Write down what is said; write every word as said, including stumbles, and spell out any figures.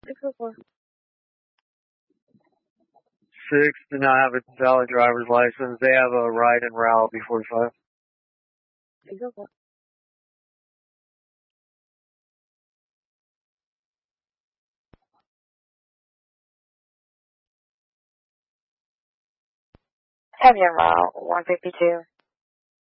Six do not have a valid driver's license. They have a ride in route before five. Heavy en route, one fifty-two.